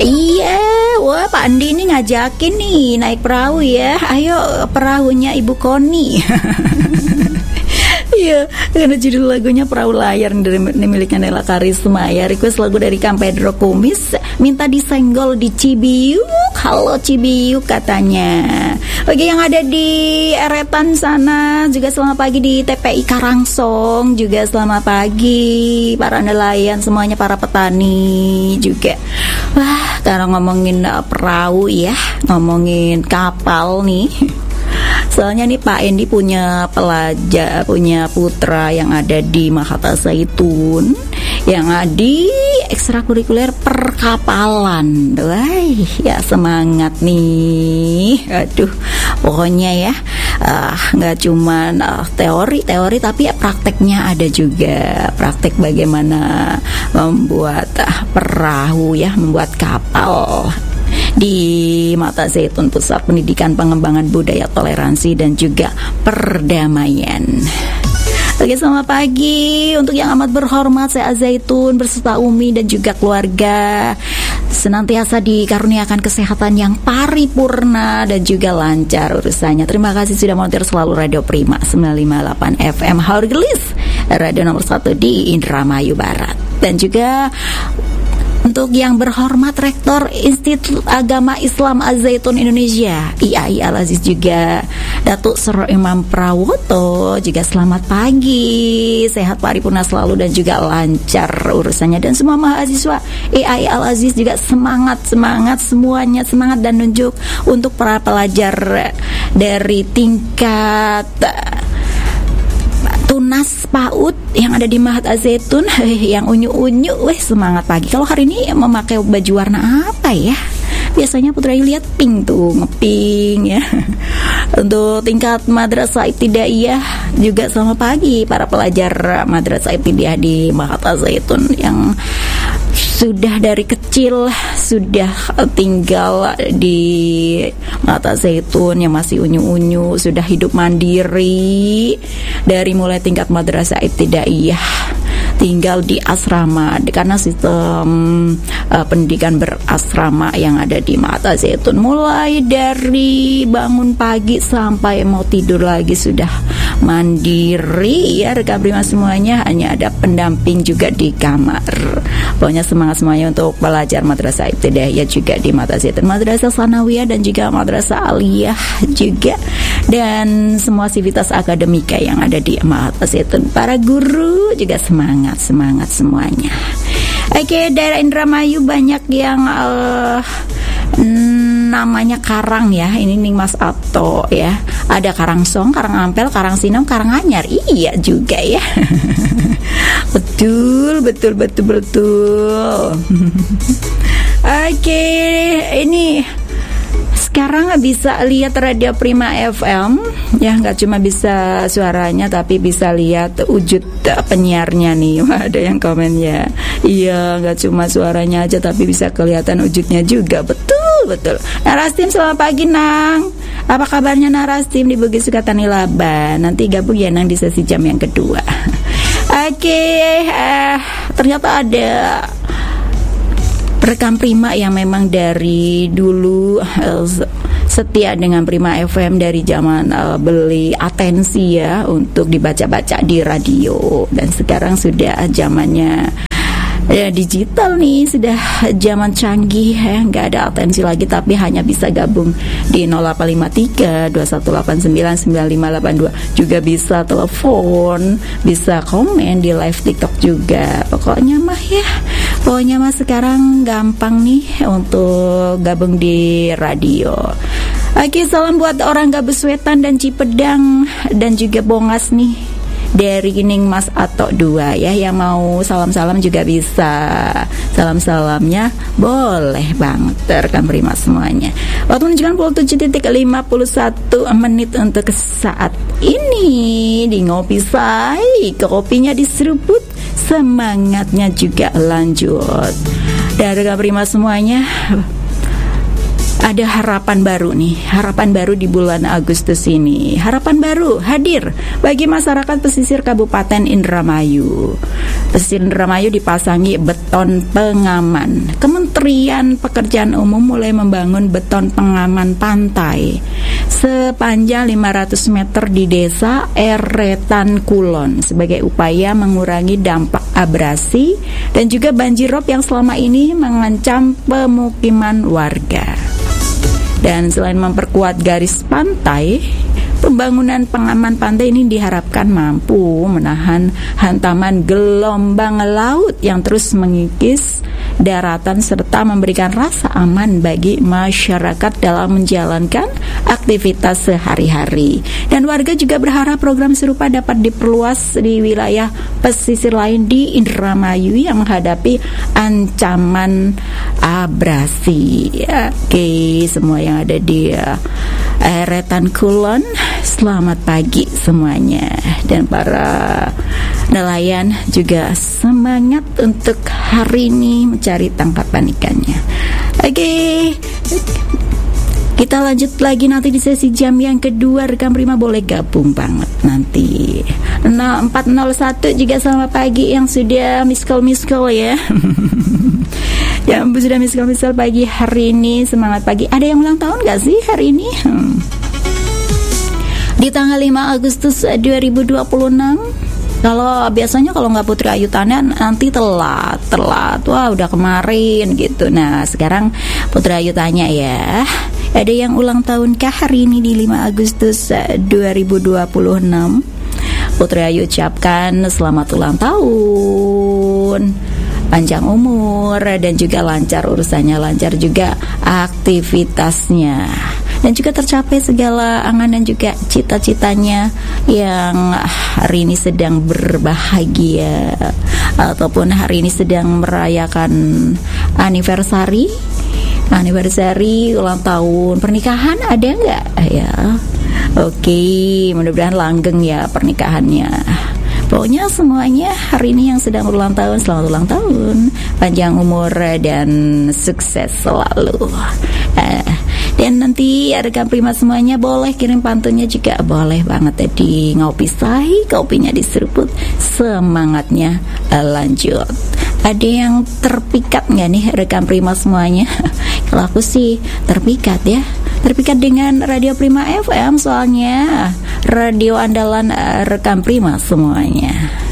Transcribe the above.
Iya, wah Pak Andi ini ngajakin nih naik perahu ya. Ayo perahunya Ibu Koni. Iya, karena judul lagunya Perahu Layar dari miliknya Nela Karisma ya. Request lagu dari Kang Pedro Kumis, minta disenggol di Cibiuk. Halo Cibiuk katanya. Oke, yang ada di Eretan sana juga selamat pagi, di TPI Karangsong juga selamat pagi. Para nelayan semuanya, para petani juga. Wah, karena ngomongin perahu ya, ngomongin kapal nih. Soalnya nih Pak Endi punya pelajar, punya putra yang ada di Mahata Zaitun, yang ada di ekstrakurikuler perkapalan. Wah, ya semangat nih. Aduh, pokoknya ya nggak cuman teori tapi ya prakteknya ada juga. Praktek bagaimana membuat perahu ya, membuat kapal di Mata Zaitun, Pusat Pendidikan Pengembangan Budaya Toleransi dan juga Perdamaian. Oke, selamat pagi untuk yang amat berhormat. Saya Zaitun berserta Umi dan juga keluarga senantiasa dikaruniakan kesehatan yang paripurna dan juga lancar urusannya. Terima kasih sudah monitor selalu Radio Prima 958 FM Haurgelis, radio nomor 1 di Indramayu Barat. Dan juga untuk yang berhormat Rektor Institut Agama Islam Az-Zaitun Indonesia, IAI Al-Aziz, juga Datuk Sero Imam Prawoto, juga selamat pagi, sehat paripurna selalu dan juga lancar urusannya. Dan semua mahasiswa IAI Al-Aziz juga semangat semuanya, semangat dan nunjuk untuk para pelajar dari tingkat Tunas PAUD yang ada di Mahat Az-Zaitun, yang unyu-unyu, semangat pagi. Kalau hari ini memakai baju warna apa ya? Biasanya Putra lihat pink tuh, ngepink ya. Untuk tingkat Madrasah Ibtidaiyah juga selamat pagi para pelajar Madrasah Ibtidaiyah di Mahat Az-Zaitun yang sudah dari kecil sudah tinggal di Mata Zaitun, yang masih unyu-unyu, sudah hidup mandiri dari mulai tingkat madrasah ibtidaiyah, tinggal di asrama karena sistem pendidikan berasrama yang ada di Mata Zaitun. Mulai dari bangun pagi sampai mau tidur lagi sudah mandiri ya, rekan Prima semuanya, hanya ada pendamping juga di kamar. Pokoknya semangat semuanya untuk belajar madrasah ibtidaiyah juga di Mata Zaitun, madrasah sanawiyah dan juga madrasah aliyah juga, dan semua sivitas akademika yang ada di Mata Zaitun. Para guru juga semangat semuanya. Oke, daerah Indramayu banyak yang namanya karang ya. Ini nih Mas Ato ya. Ada Karangsong, Karangampel, Karangsinom, Karanganyar. Iya juga ya. Betul. Oke, ini sekarang bisa lihat Radio Prima FM ya, nggak cuma bisa suaranya tapi bisa lihat wujud penyiarnya nih. Wah, ada yang komen ya, iya nggak cuma suaranya aja tapi bisa kelihatan wujudnya juga. Betul. Narastim, selamat pagi Nang. Apa kabarnya Narastim di Bugis Sukatani Laba? Nanti gabung ya Nang di sesi jam yang kedua. Oke, ternyata ada rekan Prima yang memang dari dulu setia dengan Prima FM dari zaman beli atensi ya untuk dibaca-baca di radio, dan sekarang sudah zamannya ya digital nih, sudah zaman canggih ya, nggak ada atensi lagi tapi hanya bisa gabung di 0853 2189 9582, juga bisa telepon, bisa komen di live TikTok juga. Pokoknya mah sekarang gampang nih untuk gabung di radio. Oke, salam buat orang Gabus Wetan dan Cipedang dan juga Bongas nih dari Gining Mas Ato 2 ya, yang mau salam-salam juga bisa. Salam-salamnya boleh banget rekan Prima semuanya. Waktu menunjukkan 7.51 menit untuk saat ini di Ngopi Say. Kopinya diseruput, semangatnya juga lanjut. Dan rekan Prima semuanya, ada harapan baru nih, harapan baru di bulan Agustus ini. Harapan baru hadir bagi masyarakat pesisir Kabupaten Indramayu. Pesisir Indramayu dipasangi beton pengaman. Kementerian Pekerjaan Umum mulai membangun beton pengaman pantai sepanjang 500 meter di desa Eretan Kulon sebagai upaya mengurangi dampak abrasi dan juga banjirop yang selama ini mengancam pemukiman warga. Dan selain memperkuat garis pantai, pembangunan pengaman pantai ini diharapkan mampu menahan hantaman gelombang laut yang terus mengikis daratan serta memberikan rasa aman bagi masyarakat dalam menjalankan aktivitas sehari-hari. Dan warga juga berharap program serupa dapat diperluas di wilayah pesisir lain di Indramayu yang menghadapi ancaman abrasi. Oke, semua yang ada di Eretan Kulon, selamat pagi semuanya. Dan para nelayan juga semangat untuk hari ini mencari tangkapan ikannya. Oke, kita lanjut lagi nanti di sesi jam yang kedua. Rekan Prima boleh gabung banget nanti. 0401 juga selamat pagi yang sudah miss call ya. Yang sudah miss call pagi hari ini, semangat pagi. Ada yang ulang tahun gak sih hari ini? Di tanggal 5 Agustus 2026. Kalau biasanya kalau nggak Putri Ayu Tana nanti telat. Wah udah kemarin gitu. Nah sekarang Putri Ayu tanya ya, ada yang ulang tahun kah hari ini di 5 Agustus 2026? Putri Ayu ucapkan selamat ulang tahun, panjang umur, dan juga lancar urusannya, lancar juga aktivitasnya, dan juga tercapai segala angan dan juga cita-citanya yang hari ini sedang berbahagia ataupun hari ini sedang merayakan anniversary ulang tahun pernikahan. Ada nggak ya? Oke, mudah-mudahan langgeng ya pernikahannya. Pokoknya semuanya hari ini yang sedang ulang tahun, selamat ulang tahun, panjang umur dan sukses selalu. Dan nanti rekan Prima semuanya boleh kirim pantunnya juga boleh banget ya di Ngopi Sahi, kopinya diseruput, semangatnya lanjut. Ada yang terpikat nggak nih rekan Prima semuanya? Kalau aku sih terpikat ya. Terpikat dengan Radio Prima FM, soalnya radio andalan rekan Prima semuanya.